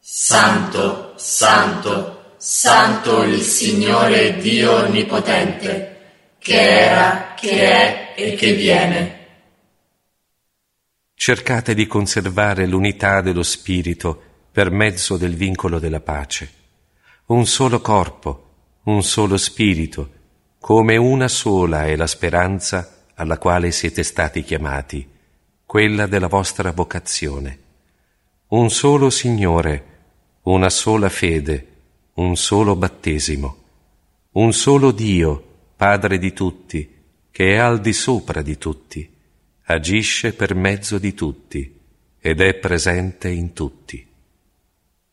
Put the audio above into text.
Santo, santo, santo il Signore Dio Onnipotente, che era, che è e che viene. Cercate di conservare l'unità dello Spirito per mezzo del vincolo della pace. Un solo corpo, un solo Spirito, come una sola è la speranza alla quale siete stati chiamati, quella della vostra vocazione. Un solo Signore, una sola fede, un solo battesimo, un solo Dio, Padre di tutti, che è al di sopra di tutti, agisce per mezzo di tutti ed è presente in tutti.